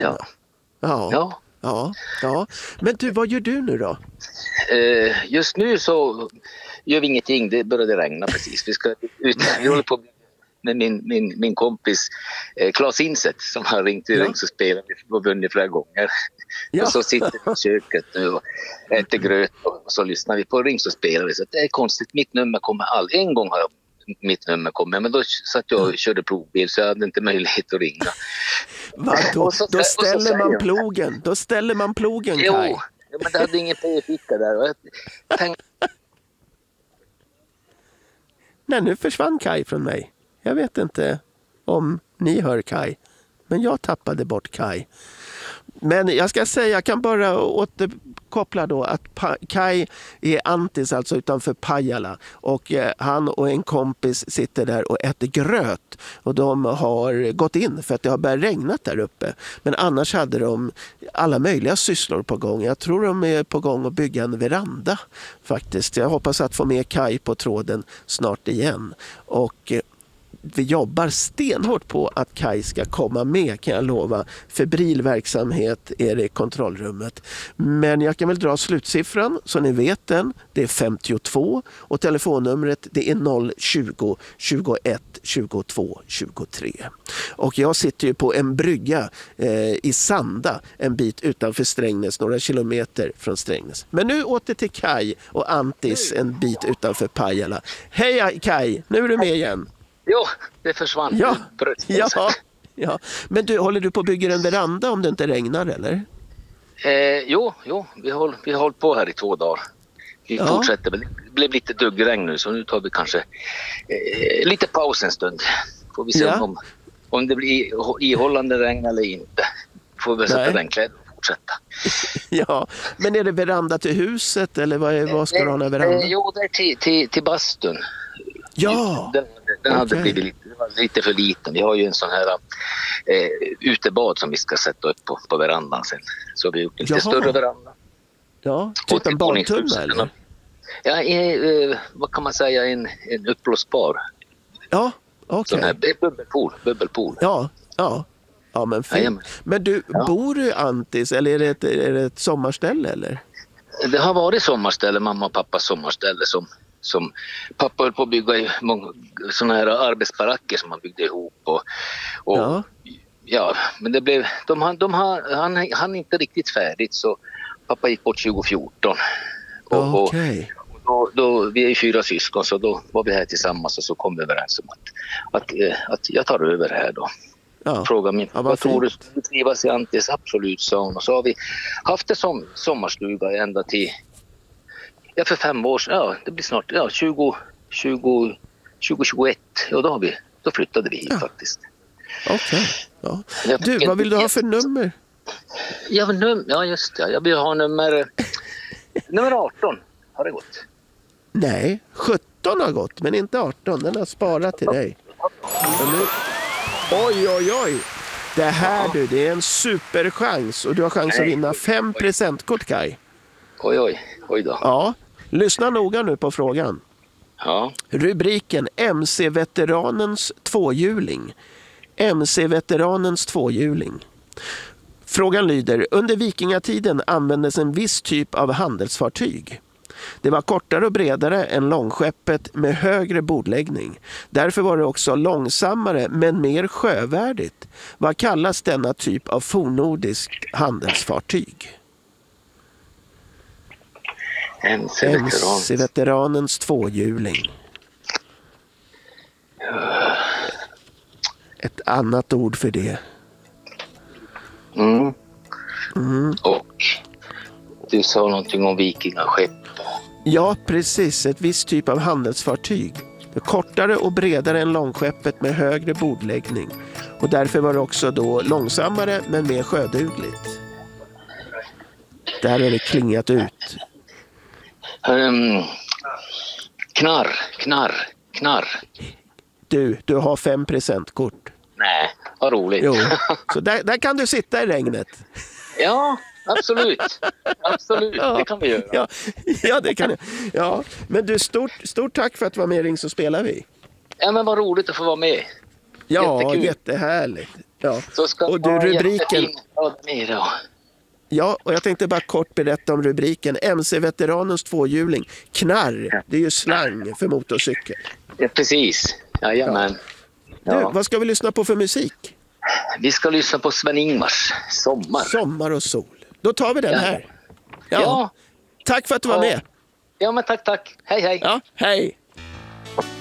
Ja. Ja. Ja. Ja. Ja. Men du, vad gör du nu då? Just nu så gör vi ingenting. Det började regna precis. Vi håller på med min kompis Claes Inset som har ringt till Rings och spelat och vunnit flera gånger. Ja. Och så sitter vi i köket nu och äter gröt och så lyssnar vi på Rings och spelar. Så det är konstigt. Mitt nummer kommer aldrig. En gång har mitt nummer kommit, men då satt jag och körde provbil så jag hade inte möjlighet att ringa. Vadå? Då ställer man plogen. Då ställer man plogen, Kaj. Jo, men det hade ingen p-ficka där. Och jag tänkte... Nej, nu försvann Kaj från mig. Jag vet inte om ni hör Kaj. Men jag tappade bort Kaj. Men jag ska säga, jag kan bara återkoppla då att Kaj är Antis, alltså utanför Pajala. Och han och en kompis sitter där och äter gröt. Och de har gått in för att det har börjat regna där uppe. Men annars hade de alla möjliga sysslor på gång. Jag tror de är på gång att bygga en veranda faktiskt. Jag hoppas att få med Kaj på tråden snart igen. Och vi jobbar stenhårt på att Kaj ska komma med, kan jag lova. Febril verksamhet är det i kontrollrummet. Men jag kan väl dra slutsiffran så ni vet den. Det är 52 och telefonnumret det är 020 21 22 23. Och jag sitter ju på en brygga i Sanda, en bit utanför Strängnäs, några kilometer från Strängnäs. Men nu åter till Kaj och Antis en bit utanför Pajala. Hej Kaj, nu är du med igen. Jo, det försvann. Ja. Men du, håller du på att bygga en veranda om det inte regnar, eller? Jo, vi har hållit på här i 2 dagar. Vi fortsätter. Det blev lite duggregn nu, så nu tar vi kanske lite paus en stund. Får vi se om det blir ihållande regn eller inte. Får vi sätta regnkläder och fortsätta. Ja, men är det veranda till huset eller vad ska du ha en veranda? Jo, det är till bastun. Ja. Den hade blivit lite för liten. Vi har ju en sån här utebad som vi ska sätta upp på verandan sen. Så vi har gjort en lite större veranda. Ja, typ en badtunna eller? Ja, vad kan man säga, en uppblåsbar. Ja, okej. Sån här bubbelpool. Ja, men fint. Men du, bor du i Antis eller är det ett sommarställe eller? Det har varit sommarställe, mamma och pappas sommarställe som pappa höll på att bygga i såna här arbetsbaracker som han byggde ihop och men det blev han inte riktigt färdigt, så pappa gick bort 2014 och då vi är ju 4 syskon, så då var vi här tillsammans och så kom vi överens om att jag tar över här då. Fråga min vad tror du trivas i Antis? Absolut, sa hon. Och så har vi haft det som sommarstuga ända till för 5 år sedan, det blir snart 2021, och då flyttade vi hit faktiskt. Okej. Ja. Du, vad vill du ha för nummer? Just det. Jag vill ha nummer 18 har det gått. Nej, 17 har gått, men inte 18. Den har sparat till dig. Oj. Det här det är en superchans och du har chans att vinna 5 presentkort, Kaj. Oj då. Ja, lyssna noga nu på frågan. Ja. Rubriken MC-veteranens tvåhjuling. MC-veteranens tvåhjuling. Frågan lyder: under vikingatiden användes en viss typ av handelsfartyg. Det var kortare och bredare än långskeppet med högre bordläggning. Därför var det också långsammare men mer sjövärdigt. Vad kallas denna typ av fornnordiskt handelsfartyg? MC-veteranens tvåhjuling. Ett annat ord för det. Och du sa någonting om vikingaskepp. Ja, precis. Ett visst typ av handelsfartyg. Kortare och bredare än långskeppet med högre bordläggning. Och därför var det också då långsammare men mer sjödugligt. Där har det klingat ut. Knarr. Du har 5 presentkort. Nej, vad roligt. Jo. Så där kan du sitta i regnet. Ja, absolut. Ja, det kan vi göra. Ja, det kan jag. Ja, men du, stort tack för att du var med i Ring så spelar vi. Ja, men vad roligt att få vara med. Ja, Jättekul. Jättehärligt. Ja. Så ska Och du, ha rubriken... jättefin rad med då. Ja, och jag tänkte bara kort berätta om rubriken. MC-veteranens tvåhjuling. Knarr, det är ju slang för motorcykel. Ja, precis. Jajamän. Du, vad ska vi lyssna på för musik? Vi ska lyssna på Sven-Ingvars Sommar. Sommar och sol. Då tar vi den här. Ja. Tack för att du var med. Ja, men tack. Hej, hej. Ja, hej.